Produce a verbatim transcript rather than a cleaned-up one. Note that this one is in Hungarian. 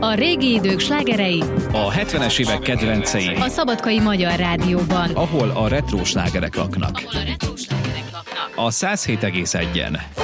A régi idők slágerei, a hetvenes évek kedvencei, a Szabadkai Magyar Rádióban, ahol a retro slágerek laknak. ahol a retro slágerek laknak. A száz hét egész egyen.